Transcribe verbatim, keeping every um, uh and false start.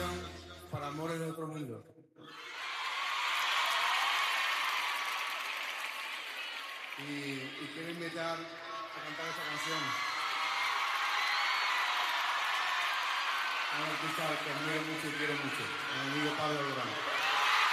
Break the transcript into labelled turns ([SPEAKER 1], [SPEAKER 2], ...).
[SPEAKER 1] canción para Amores de Otro Mundo. Y, y quiero invitar a cantar esta canción a un artista que admiro mucho y quiero mucho, mi amigo Pablo Durán.